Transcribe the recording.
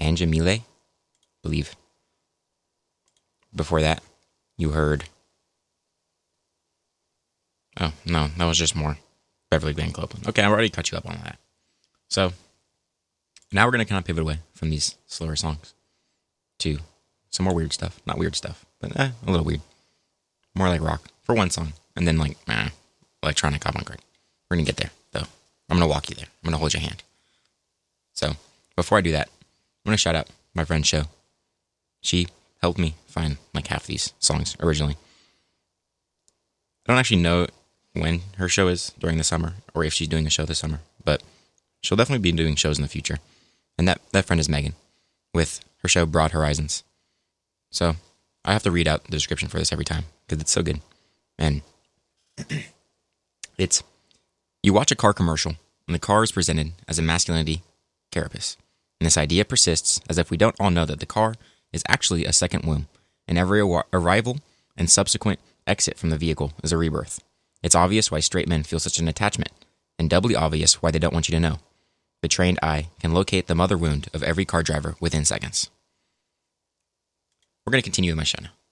Anja Mile, I believe. Before that, you heard... Oh, no, that was just more Beverly Van Copeland. Okay, I already cut you up on that. So, now we're going to kind of pivot away from these slower songs to some more weird stuff. Not weird stuff, but a little weird. More like rock for one song. And then like, electronic avant-garde. We're going to get there, though. I'm going to walk you there. I'm going to hold your hand. So, before I do that, I'm going to shout out my friend Sho. She helped me find like half these songs originally. I don't actually know when her show is during the summer, or if she's doing a show this summer, but she'll definitely be doing shows in the future. And that friend is Megan, with her show Broad Horizons. So I have to read out the description for this every time, because it's so good. And it's, you watch a car commercial, and the car is presented as a masculinity carapace. And this idea persists as if we don't all know that the car is actually a second womb, and every arrival and subsequent exit from the vehicle is a rebirth. It's obvious why straight men feel such an attachment, and doubly obvious why they don't want you to know. The trained eye can locate the mother wound of every car driver within seconds. We're going to continue with my show now.